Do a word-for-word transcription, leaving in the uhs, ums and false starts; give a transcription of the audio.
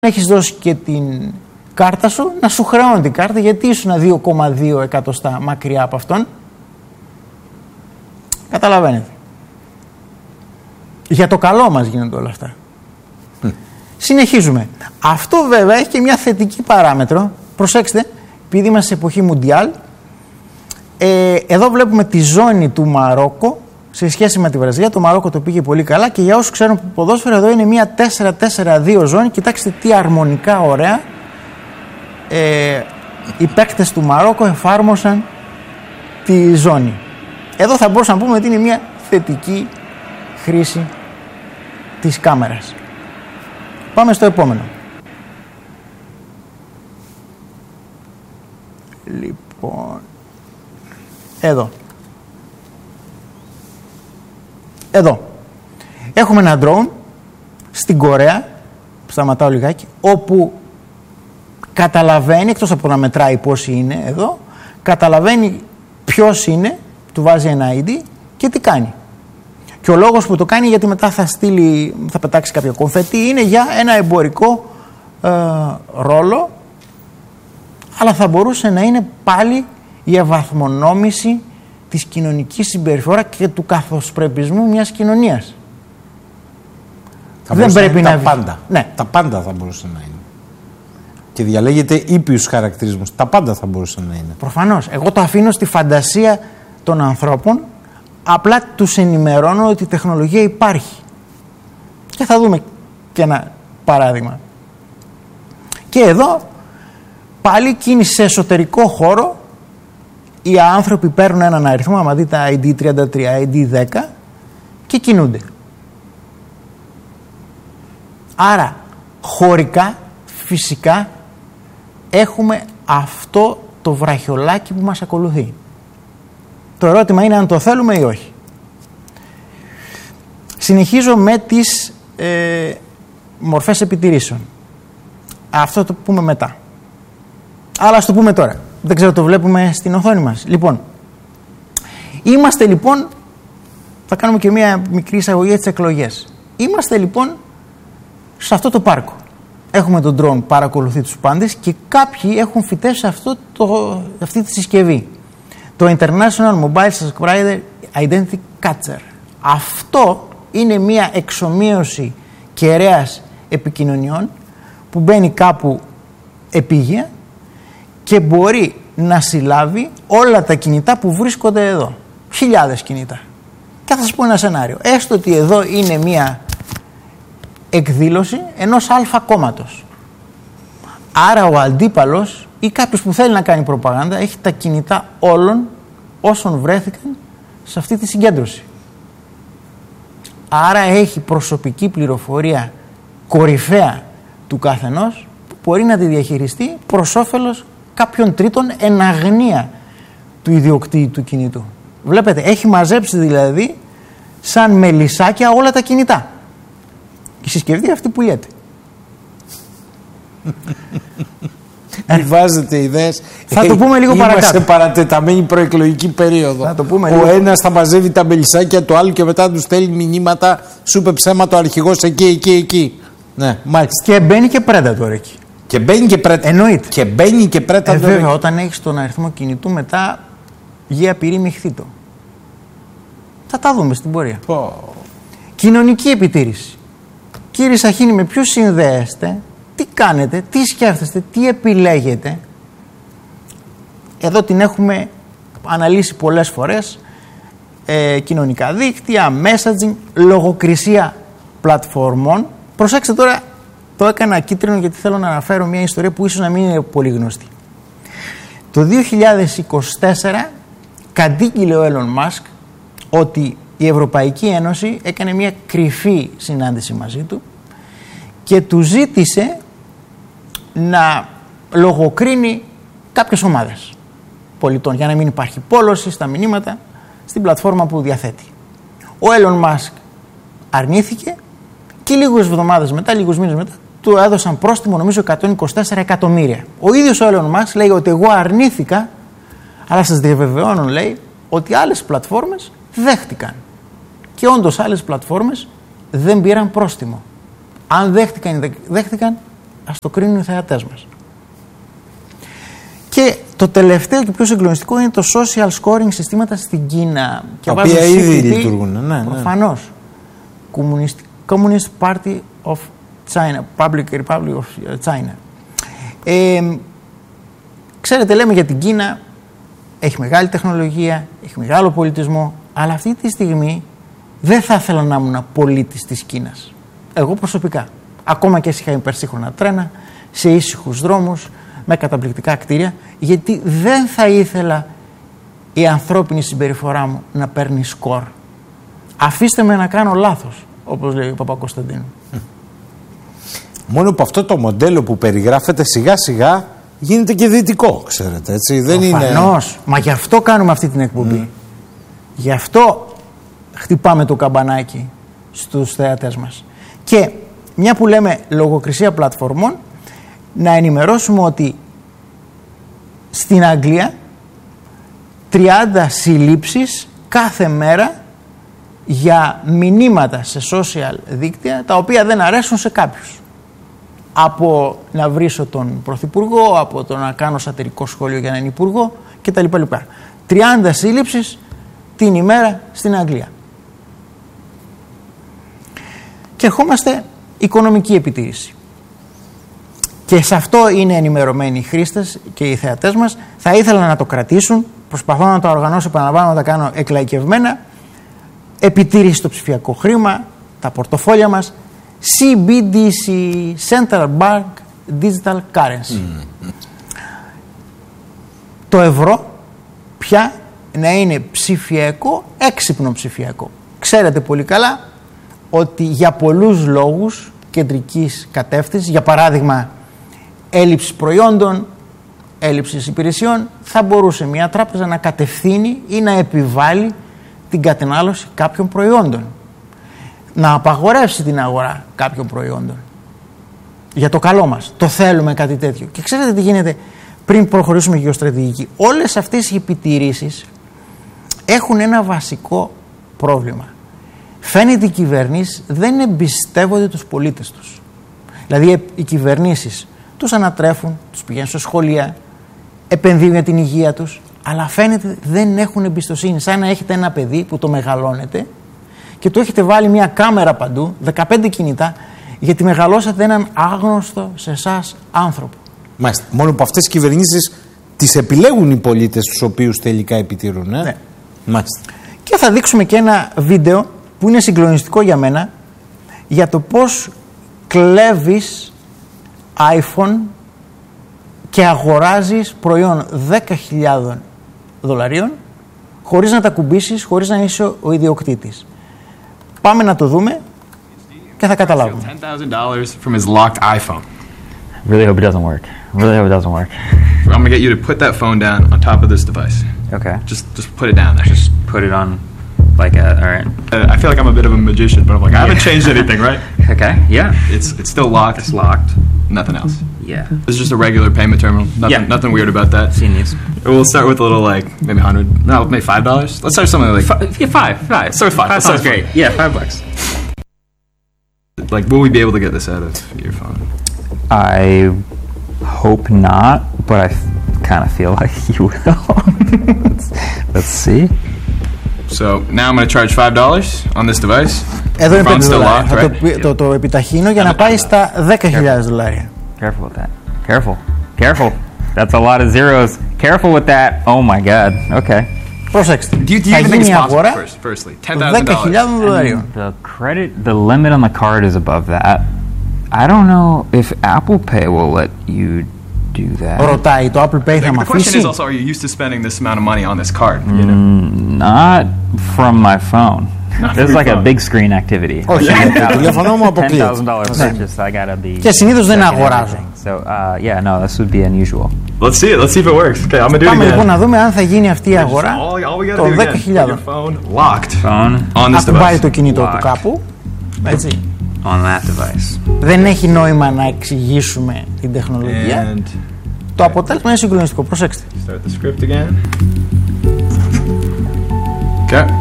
έχεις δώσει και την κάρτα σου, να σου χρεώνει την κάρτα, γιατί ήσουν δύο κόμμα δύο εκατοστά μακριά από αυτόν. Καταλαβαίνετε. Για το καλό μας γίνονται όλα αυτά. Mm. Συνεχίζουμε. Αυτό βέβαια έχει και μια θετική παράμετρο. Προσέξτε, επειδή είμαστε σε εποχή Μουντιάλ, ε, εδώ βλέπουμε τη ζώνη του Μαρόκο σε σχέση με τη Βραζιλία. Το Μαρόκο το πήγε πολύ καλά και για όσους ξέρουν ποδόσφαιρο, εδώ είναι μια τέσσερα τέσσερα δύο ζώνη. Κοιτάξτε τι αρμονικά ωραία ε, οι παίκτες του Μαρόκο εφάρμοσαν τη ζώνη. Εδώ θα μπορούσαμε να πούμε ότι είναι μια θετική χρήση της κάμερας. Πάμε στο επόμενο. Λοιπόν, εδώ. Εδώ. Έχουμε ένα drone στην Κορέα, σταματάω λιγάκι, όπου καταλαβαίνει, εκτός από να μετράει πόσοι είναι εδώ, καταλαβαίνει ποιος είναι, του βάζει ένα άι ντι και τι κάνει. Και ο λόγος που το κάνει, γιατί μετά θα στείλει, θα πετάξει κάποιο κομφετί, είναι για ένα εμπορικό ε, ρόλο, αλλά θα μπορούσε να είναι πάλι η ευαθμονόμηση της κοινωνικής συμπεριφοράς και του καθοσπρεπισμού μιας κοινωνίας. Θα δεν πρέπει να τα πάντα. Ναι. Τα πάντα θα μπορούσε να είναι. Και διαλέγεται ήπιους χαρακτηρισμούς. Τα πάντα θα μπορούσε να είναι. Προφανώς. Εγώ το αφήνω στη φαντασία των ανθρώπων. Απλά τους ενημερώνω ότι η τεχνολογία υπάρχει. Και θα δούμε και ένα παράδειγμα. Και εδώ πάλι κίνηση σε εσωτερικό χώρο. Οι άνθρωποι παίρνουν έναν αριθμό, άμα δείτε άι ντι τριάντα τρία, άι ντι δέκα και κινούνται. Άρα χωρικά, φυσικά έχουμε αυτό το βραχιολάκι που μας ακολουθεί. Το ερώτημα είναι αν το θέλουμε ή όχι. Συνεχίζω με τις ε, μορφές επιτηρήσεων. Αυτό το πούμε μετά. Αλλά ας το πούμε τώρα. Δεν ξέρω, το βλέπουμε στην οθόνη μας. Λοιπόν, είμαστε λοιπόν, θα κάνουμε και μια μικρή εισαγωγή για τις εκλογές. Είμαστε λοιπόν σε αυτό το πάρκο. Έχουμε τον drone, παρακολουθεί τους πάντες και κάποιοι έχουν φυτέψει αυτό το, αυτή τη συσκευή. Το International Mobile Subscriber Identity Catcher. Αυτό είναι μια εξομοίωση κεραίας επικοινωνιών που μπαίνει κάπου επίγεια και μπορεί να συλλάβει όλα τα κινητά που βρίσκονται εδώ. Χιλιάδες κινητά. Και θα σας πω ένα σενάριο. Έστω ότι εδώ είναι μια εκδήλωση ενός αλφα κόμματος. Άρα ο αντίπαλος ή κάποιος που θέλει να κάνει προπαγάνδα έχει τα κινητά όλων όσων βρέθηκαν σε αυτή τη συγκέντρωση. Άρα έχει προσωπική πληροφορία κορυφαία του καθενός που μπορεί να τη διαχειριστεί προς όφελος κάποιον τρίτον εν αγνία του ιδιοκτήτη του κινητού. Βλέπετε, έχει μαζέψει δηλαδή σαν μελισσάκια όλα τα κινητά. Η συσκευή αυτή που λέτε. Βάζετε ιδέες. Θα το πούμε λίγο παρακάτω. Είμαστε παρατεταμένη προεκλογική περίοδο. Θα το πούμε ο λίγο. ένας θα μαζεύει τα μελισσάκια του άλλου και μετά του στέλνει μηνύματα. Σου είπε ψέμα το αρχηγός εκεί, εκεί, εκεί. Ναι, μάλιστα. Και μπαίνει και Predator εκεί. Και μπαίνει και Predator. Εννοείται. Και μπαίνει και Predator. Ε, βέβαια, όταν έχεις τον αριθμό κινητού, μετά γεια πυρή μειχθήτο. Θα τα δούμε στην πορεία. Oh. Κοινωνική επιτήρηση. Κύριε Σαχίνη, με ποιους συνδέεστε, τι κάνετε, τι σκέφτεστε, τι επιλέγετε. Εδώ την έχουμε αναλύσει πολλές φορές. Ε, κοινωνικά δίκτυα, messaging, λογοκρισία πλατφορμών. Προσέξτε τώρα, το έκανα κίτρινο γιατί θέλω να αναφέρω μια ιστορία που ίσως να μην είναι πολύ γνωστή. Το δύο χιλιάδες είκοσι τέσσερα κατήγγειλε ο Elon Musk ότι η Ευρωπαϊκή Ένωση έκανε μια κρυφή συνάντηση μαζί του και του ζήτησε να λογοκρίνει κάποιες ομάδες πολιτών για να μην υπάρχει πόλωση στα μηνύματα στην πλατφόρμα που διαθέτει. Ο Elon Musk αρνήθηκε και λίγες εβδομάδες μετά, λίγους μήνες μετά, του έδωσαν πρόστιμο νομίζω εκατόν είκοσι τέσσερα εκατομμύρια. Ο ίδιος ο Elon Musk λέει ότι εγώ αρνήθηκα, αλλά σας διαβεβαιώνω, λέει, ότι άλλες πλατφόρμες δέχτηκαν. Και όντως άλλες πλατφόρμες δεν πήραν πρόστιμο. Αν δέχτηκαν, δέχτηκαν ας το κρίνουν οι θεατές μας. Και το τελευταίο και πιο συγκλονιστικό είναι το social scoring συστήματα στην Κίνα. Τα οποία ήδη λειτουργούν. Ναι, ναι. Προφανώς. Communist Party of China, Public Republic of China. Ε, ξέρετε, λέμε για την Κίνα, έχει μεγάλη τεχνολογία, έχει μεγάλο πολιτισμό, αλλά αυτή τη στιγμή δεν θα ήθελα να ήμουν πολίτης της Κίνας. Εγώ προσωπικά. Ακόμα και είχα υπερσύγχρονα τρένα, σε ήσυχους δρόμους, με καταπληκτικά κτίρια, γιατί δεν θα ήθελα η ανθρώπινη συμπεριφορά μου να παίρνει σκορ. Αφήστε με να κάνω λάθος, όπως λέει ο Παπακοσταντίνου. Μόνο που αυτό το μοντέλο που περιγράφεται σιγά σιγά γίνεται και δυτικό, ξέρετε, έτσι. Δεν Προφανώς. είναι... Μα γι' αυτό κάνουμε αυτή την εκπομπή. Mm. Γι' αυτό χτυπάμε το καμπανάκι στους θεατές μας. Και μια που λέμε λογοκρισία πλατφορμών, να ενημερώσουμε ότι στην Αγγλία τριάντα συλλήψεις κάθε μέρα για μηνύματα σε social δίκτυα τα οποία δεν αρέσουν σε κάποιους. Από να βρίσω τον Πρωθυπουργό, από το να κάνω σατυρικό σχόλιο για έναν Υπουργό κτλ. τριάντα σύλληψεις την ημέρα στην Αγγλία. Και ερχόμαστε οικονομική επιτήρηση. Και σε αυτό είναι ενημερωμένοι οι χρήστες και οι θεατές μας. Θα ήθελα να το κρατήσουν. Προσπαθώ να το οργανώσω, επαναλαμβάνω, να τα κάνω εκλαϊκευμένα. Επιτήρηση στο ψηφιακό χρήμα, τα πορτοφόλια μας. σι μπι ντι σι, Central Bank Digital Currency. Mm. Το ευρώ πια να είναι ψηφιακό, έξυπνο ψηφιακό. Ξέρετε πολύ καλά ότι για πολλούς λόγους κεντρικής κατεύθυνσης, για παράδειγμα έλλειψης προϊόντων, έλλειψης υπηρεσιών, θα μπορούσε μια τράπεζα να κατευθύνει ή να επιβάλλει την κατανάλωση κάποιων προϊόντων. Να απαγορεύσει την αγορά κάποιων προϊόντων. Για το καλό μας. Το θέλουμε κάτι τέτοιο. Και ξέρετε τι γίνεται πριν προχωρήσουμε γεωστρατηγική. Όλες αυτές οι επιτηρήσεις έχουν ένα βασικό πρόβλημα. Φαίνεται οι κυβερνήσεις δεν εμπιστεύονται τους πολίτες τους. Δηλαδή οι κυβερνήσεις τους ανατρέφουν, τους πηγαίνουν σε σχολεία, επενδύουν για την υγεία τους, αλλά φαίνεται δεν έχουν εμπιστοσύνη. Σαν να έχετε ένα παιδί που το μεγαλώνετε και του έχετε βάλει μια κάμερα παντού, δεκαπέντε κινητά, γιατί μεγαλώσατε έναν άγνωστο σε εσάς άνθρωπο. Μάλιστα. Μόνο που αυτές οι κυβερνήσεις τις επιλέγουν οι πολίτες τους οποίους τελικά επιτηρούν. Ε? Ναι. Μάλιστα. Και θα δείξουμε και ένα βίντεο που είναι συγκλονιστικό για μένα για το πώς κλέβεις iPhone και αγοράζεις προϊόν δέκα χιλιάδες δολαρίων χωρίς να τα κουμπίσεις, χωρίς να είσαι ο ιδιοκτήτης. Πάμε να το δούμε και θα καταλάβουμε. ten thousand dollars from his locked iPhone. Really hope it doesn't work. Really hope it doesn't work. I'm gonna get you to put that phone down on top of this device. Okay. Just just put it down there. Just put it on like a, all right. Uh, I feel like I'm a bit of a magician, but I'm like, I haven't changed anything, right? Okay, yeah. It's it's still locked. It's locked. Nothing else. Yeah. This is just a regular payment terminal. Nothing, Yeah. nothing weird about that. Seen these. We'll start with a little like maybe a hundred. No, maybe five dollars. Let's start something like Five, yeah, five, five. Start with five. Five Let's start sounds with great. Yeah, five bucks. Like, will we be able to get this out of your phone? I hope not, but I kind of feel like you will. let's, let's see. So now I'm going to charge five dollars on this device. Εδώ είναι Phone's πέντε still δολάρια. locked, Θα right? το, το, το επιταχύνω για να πάει στα δέκα χιλιάδες δολάρια. Careful with that. Careful. Careful. That's a lot of zeros. Careful with that. Oh my god. Okay. Προσέξτε. Do you, do you θα even think γίνει it's η possible? αγορά First, firstly, ten thousand δέκα dollars. χιλιάδες δολαρίων. The credit, the limit on the card is above that. I don't know if Apple Pay will let you do that. Ρωτάει, το Apple Pay θα μ' The question is αφήσει? also, are you used to spending this amount of money on this card? You know? Not from my phone. Not This is from like your a phone. big screen activity. Όχι. Το τηλέφωνο μου ten αποκλείεται. thousand dollar purchase. I gotta be. Και συνήθως δεν checking αγοράζω. everything. So uh, yeah, no, this would be unusual. Let's see it. Let's see if it works. Okay, I'm gonna do it Πάμε again. λοιπόν να δούμε αν θα γίνει αυτή η Just αγορά all, all we gotta των do again. δέκα Put your χιλιάδες. phone locked Phone on this Ακουμπάει device. το κινητό του Locked. κάπου. Έτσι. on that device. Δεν έχει νόημα να εξηγήσουμε την τεχνολογία. And Το αποτέλεσμα είναι συγκλονιστικό. Προσέξτε. start the script again. Okay.